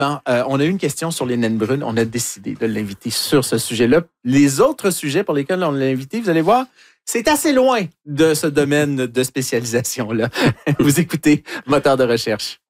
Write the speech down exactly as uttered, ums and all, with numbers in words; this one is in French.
Bon, euh, on a eu une question sur les naines brunes. On a décidé de l'inviter sur ce sujet-là. Les autres sujets pour lesquels on l'a invité, vous allez voir, c'est assez loin de ce domaine de spécialisation-là. Vous écoutez Moteur de recherche.